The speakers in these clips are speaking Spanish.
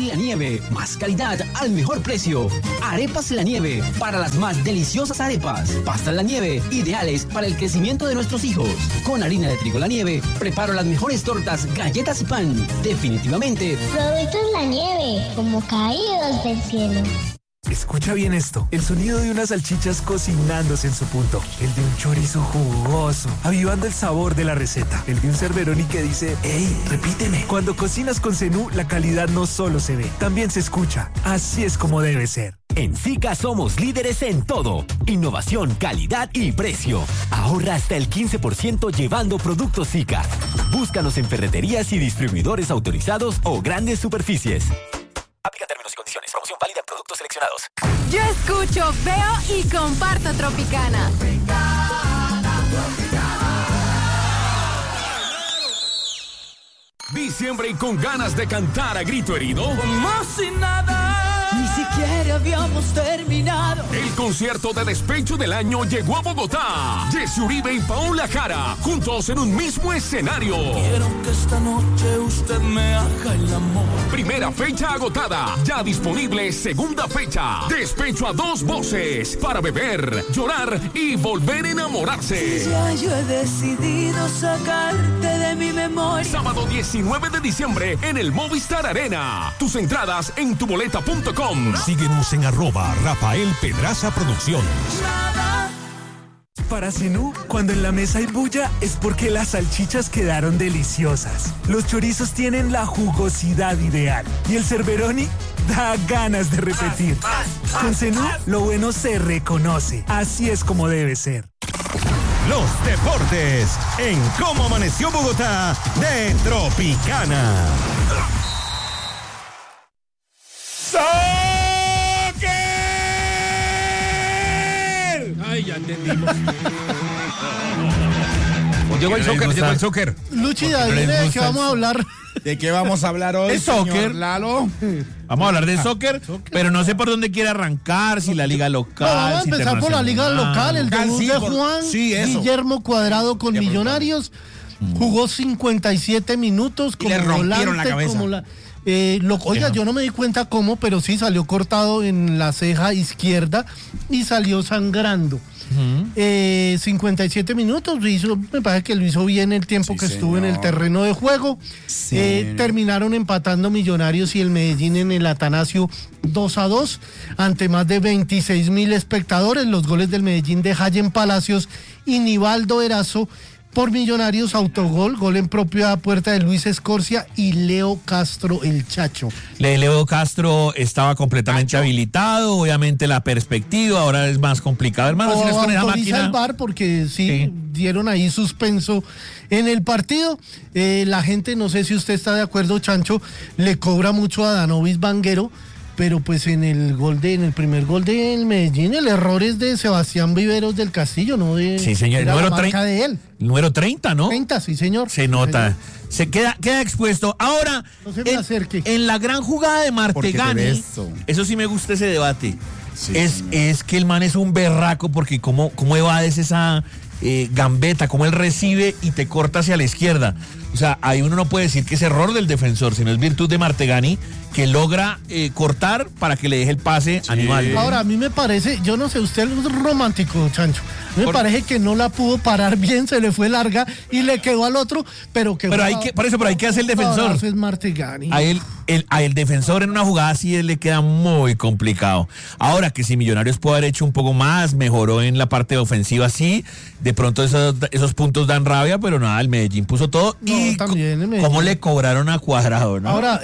La Nieve, más calidad al mejor precio. Arepas La Nieve, para las más deliciosas arepas. Pastas La Nieve, ideales para el crecimiento de nuestros hijos. Con harina de trigo La Nieve, preparo las mejores tortas, galletas y pan. Definitivamente. Productos La Nieve, como caídos del cielo. Escucha bien esto, el sonido de unas salchichas cocinándose en su punto, el de un chorizo jugoso, avivando el sabor de la receta, el de un Cerberoni que dice, ¡ey, repíteme! Cuando cocinas con Zenú, la calidad no solo se ve, también se escucha. Así es como debe ser. En SICA somos líderes en todo. Innovación, calidad y precio. Ahorra hasta el 15% llevando productos SICA. Búscanos en ferreterías y distribuidores autorizados o grandes superficies. Aplica términos y condiciones. Promoción válida en productos seleccionados. Yo escucho, veo y comparto Tropicana. Diciembre y con ganas de cantar a grito herido. Como si nada, ni siquiera habíamos terminado. El concierto de despecho del año llegó a Bogotá. Jesse Uribe y Paola Jara, juntos en un mismo escenario. Quiero que esta noche usted me haga el amor. Primera fecha agotada, ya disponible segunda fecha. Despecho a dos voces, para beber, llorar y volver a enamorarse. Ya yo he decidido sacarte de mi memoria. Sábado 19 de diciembre en el Movistar Arena. Tus entradas en tuboleta.com. Síguenos en @Rafael Pedraza Producciones. Para Zenú, cuando en la mesa hay bulla, es porque las salchichas quedaron deliciosas. Los chorizos tienen la jugosidad ideal. Y el Cerberoni da ganas de repetir. Con Zenú, lo bueno se reconoce. Así es como debe ser. Los deportes en Cómo Amaneció Bogotá de Tropicana. ¡Soccer! Ay, ya entendimos. Llegó el soccer. Luchi, adivine de qué vamos a hablar. ¿De qué vamos a hablar hoy, ¿Es soccer? señor Lalo? Vamos a hablar de soccer, pero no sé por dónde quiere arrancar, si la liga local. No, vamos a empezar por la liga local, el debut de Juan Guillermo Cuadrado con Millonarios. Jugó 57 minutos como volante, como oiga, yo no me di cuenta cómo, pero sí salió cortado en la ceja izquierda y salió sangrando. 57 minutos, me parece que lo hizo bien el tiempo que estuvo en el terreno de juego. Terminaron empatando Millonarios y el Medellín en el Atanasio 2-2 ante más de 26,000 espectadores. Los goles del Medellín de Jayen Palacios y Nivaldo Erazo. Por Millonarios, autogol, gol en propia puerta de Luis Escorcia y Leo Castro, el Chacho. Leo Castro estaba completamente habilitado, obviamente la perspectiva ahora es más complicado, hermano. Si les ponen la máquina. El VAR porque sí dieron ahí suspenso en el partido. La gente, no sé si usted está de acuerdo, Chancho, le cobra mucho a Danovis Vanguero. Pero pues en el primer gol del Medellín, el error es de Sebastián Viveros del Castillo, no de. Sí, señor, el número 30 de él. Número 30, ¿no? 30, sí, señor. Se nota. Se queda expuesto. Ahora, no se me acerque. En la gran jugada de Martegani, eso sí me gusta ese debate. Sí, es que el man es un berraco porque cómo evades esa gambeta, cómo él recibe y te corta hacia la izquierda. O sea, ahí uno no puede decir que es error del defensor, sino es virtud de Martegani, que logra cortar para que le deje el pase animal. Ahora, a mí me parece, yo no sé, usted es romántico, Chancho. Me parece que no la pudo parar bien, se le fue larga y le quedó al otro, pero que. Pero hay que hacer el defensor. Eso es Martegani. A el defensor en una jugada así le queda muy complicado. Ahora que si Millonarios puede haber hecho un poco más, mejoró en la parte ofensiva, sí, de pronto esos puntos dan rabia, pero nada, el Medellín puso todo. Y también cómo le cobraron a Cuadrado, ¿no? Ahora,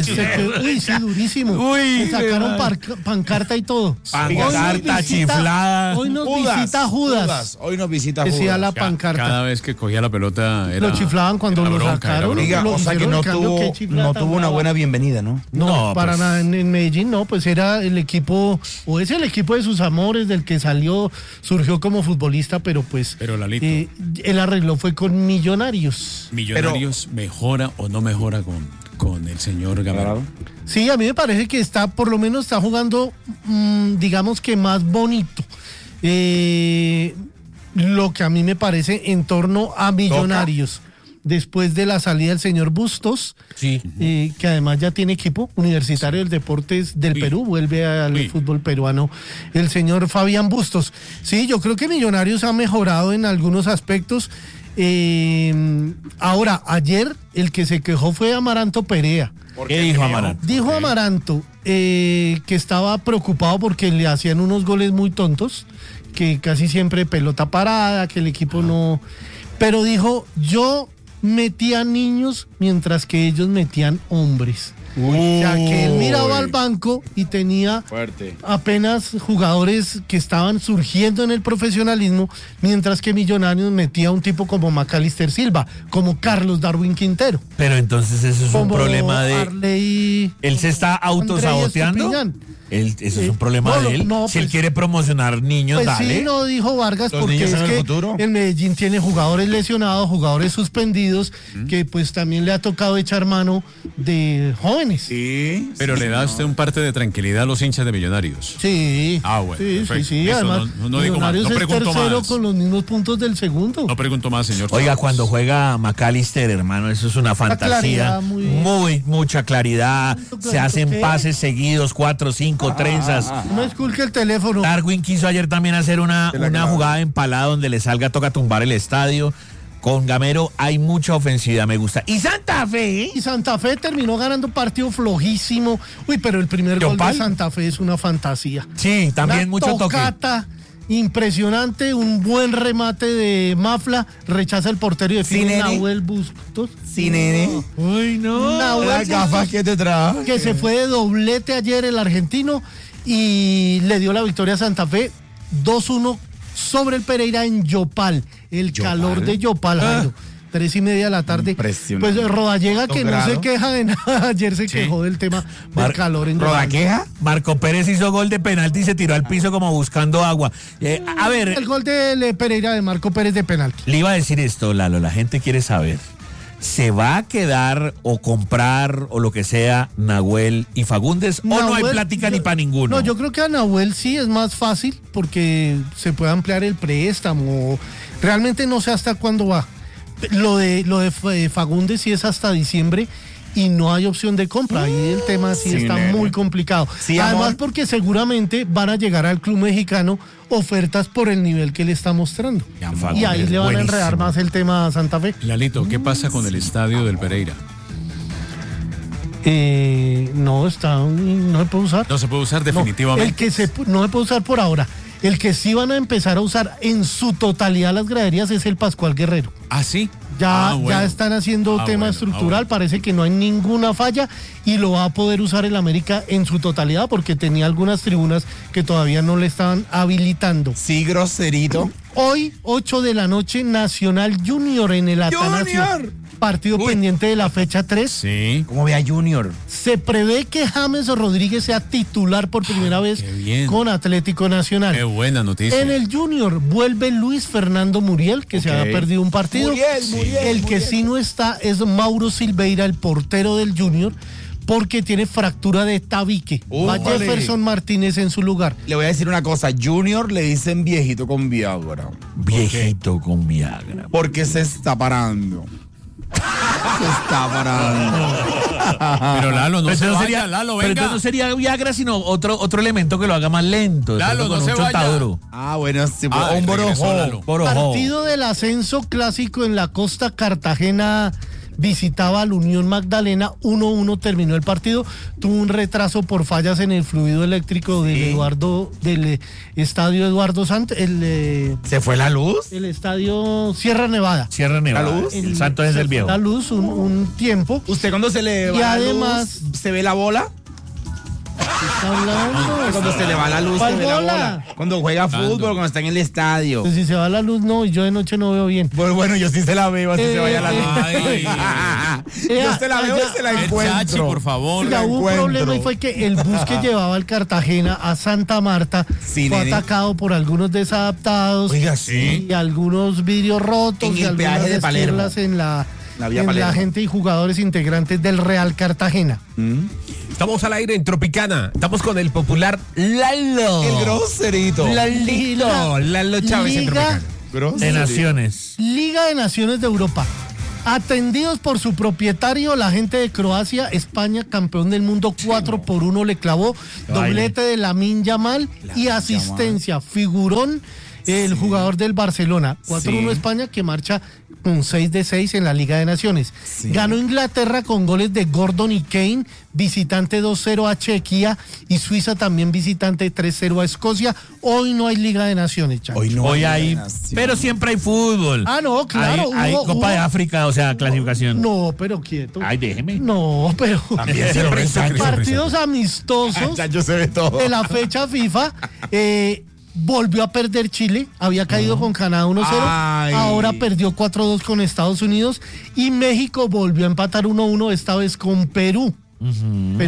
uy, sí, durísimo. Le sacaron pancarta y todo. Pancarta chiflada. Hoy nos visita Judas. Hoy nos visita Judas. Decía la pancarta. Cada vez que cogía la pelota era. Lo chiflaban cuando lo sacaron. O sea que no tuvo una buena bienvenida, ¿no? No, para nada. En Medellín no, pues era el equipo, o es el equipo de sus amores, del que surgió como futbolista, pero pues. Pero Lalito. El arreglo fue con Millonarios. ¿Millonarios mejora o no mejora con el señor Gamero? Sí, a mí me parece que por lo menos está jugando, digamos que más bonito. Lo que a mí me parece en torno a Millonarios. después de la salida del señor Bustos, sí. Que además ya tiene equipo, Universitario del Deportes del Perú, vuelve al fútbol peruano el señor Fabián Bustos. Sí, yo creo que Millonarios ha mejorado en algunos aspectos. Ahora, ayer el que se quejó fue Amaranto Perea. ¿Qué dijo Amaranto? Dijo Amaranto que estaba preocupado porque le hacían unos goles muy tontos, que casi siempre pelota parada, que el equipo no... Pero dijo, yo metía niños mientras que ellos metían hombres. O sea, que él miraba al banco y tenía apenas jugadores que estaban surgiendo en el profesionalismo, mientras que Millonarios metía a un tipo como Macalister Silva, como Carlos Darwin Quintero. Pero entonces eso es un problema de... Arley, ¿él se está autosaboteando? Eso es un problema de él. Si él quiere promocionar niños, pues dale. sí, no dijo Vargas, porque es que el Medellín tiene jugadores lesionados, jugadores suspendidos, que pues también le ha tocado echar mano de jóvenes. Sí. Pero le da usted un parte de tranquilidad a los hinchas de Millonarios. Sí. Ah, bueno. Sí. Además, no digo más. No pregunto es tercero más. con los mismos puntos del segundo. No pregunto más, señor. Oiga, cuando juega Macalister, hermano, eso es una fantasía. Mucha claridad. Se hacen pases seguidos, 4, 5 trenzas. No esculque el teléfono. Darwin quiso ayer también hacer una jugada empalada donde le salga, toca tumbar el estadio. Con Gamero hay mucha ofensividad, me gusta. ¿Y Santa Fe? Y Santa Fe terminó ganando un partido flojísimo. Uy, pero el primer gol de Santa Fe es una fantasía. Sí, también mucho tocata impresionante, un buen remate de Mafla, rechaza el portero y define Nahuel Bustos. Sí, nene. Uy, no. Las gafas que te trajo. Que se fue de doblete ayer el argentino y le dio la victoria a Santa Fe 2-1 sobre el Pereira en Yopal. El calor de Yopal, Jairo. 3:30 de la tarde. Pues Rodallega, que no se queja de nada, ayer se quejó del tema del calor en ¿Rodaqueja? Marco Pérez hizo gol de penalti y se tiró al piso como buscando agua. A ver. El gol de Pereira de Marco Pérez de penalti. Le iba a decir esto, Lalo, la gente quiere saber. ¿Se va a quedar o comprar o lo que sea Nahuel y Fagundes o no hay plática ni para ninguno? No, yo creo que a Nahuel sí es más fácil porque se puede ampliar el préstamo. Realmente no sé hasta cuándo va. Lo de Fagundes sí es hasta diciembre y no hay opción de compra. Ahí el tema sí está muy complicado. Sí, además, porque seguramente van a llegar al club mexicano ofertas por el nivel que le está mostrando. Y ahí le van a enredar más el tema a Santa Fe. Lalito, ¿qué pasa con el estadio del Pereira? No se puede usar. No se puede usar definitivamente. No se puede usar por ahora. El que sí van a empezar a usar en su totalidad las graderías es el Pascual Guerrero. ¿Ah, sí? Ya están haciendo tema estructural, parece que no hay ninguna falla y lo va a poder usar el América en su totalidad porque tenía algunas tribunas que todavía no le estaban habilitando. Sí, groserito. Hoy, 8 de la noche, Nacional Junior en el Atanasio. Partido pendiente de la fecha 3. Sí. ¿Cómo ve a Junior? Se prevé que James Rodríguez sea titular por primera vez con Atlético Nacional. Qué buena noticia. En el Junior vuelve Luis Fernando Muriel, que se había perdido un partido. El que sí no está es Mauro Silveira, el portero del Junior, porque tiene fractura de tabique. Va Jefferson Martínez en su lugar. Le voy a decir una cosa, Junior le dicen viejito con Viagra. Viejito con Viagra. Porque se está parando. Se está parando. Pero Lalo, no se vaya, Lalo, venga. Pero entonces no sería Viagra, sino otro elemento que lo haga más lento. Lalo, no se vaya. Ah, bueno, sí, un borojó. Partido del ascenso clásico en la costa. Cartagena visitaba al Unión Magdalena, 1-1 terminó el partido, tuvo un retraso por fallas en el fluido eléctrico del estadio Eduardo Santos. ¿Se fue la luz? El estadio Sierra Nevada. ¿La luz? El Santos es el viejo. La luz un tiempo. ¿Usted cuando se le va la luz, se ve la bola? Está hablando. Cuando se le va la luz, se ve la bola. Cuando juega fútbol, cuando está en el estadio. Pues si se va la luz, no, y yo de noche no veo bien. Pues bueno, yo sí se la veo, así se vaya la luz. Yo se la veo y se la encuentro. Chachi, por favor. Hubo un problema y fue que el bus que llevaba al Cartagena a Santa Marta fue atacado por algunos desadaptados. Oiga, sí. Y algunos vidrios rotos en y el peaje de Palermo. En la gente y jugadores integrantes del Real Cartagena. Estamos al aire en Tropicana. Estamos con el popular Lalo. El groserito. Lalo Chávez en Tropicana. De Naciones. Liga de Naciones de Europa. Atendidos por su propietario, la gente de Croacia, España, campeón del mundo, 4-1 le clavó, doblete de Lamine Yamal y asistencia, figurón, el jugador del Barcelona, 4-1 España, que marcha con 6-6 en la Liga de Naciones. Ganó Inglaterra con goles de Gordon y Kane, visitante 2-0 a Chequia, y Suiza también visitante 3-0 a Escocia. Hoy no hay Liga de Naciones, Chacho. Hoy hay, pero siempre hay fútbol. Ah, no, claro. Hay Copa de África, o sea, clasificación. No, pero quieto. Ay, déjeme. No, pero también siempre partidos amistosos de la fecha FIFA. Volvió a perder Chile, había caído con Canadá 1-0, ahora perdió 4-2 con Estados Unidos, y México volvió a empatar 1-1, esta vez con Perú.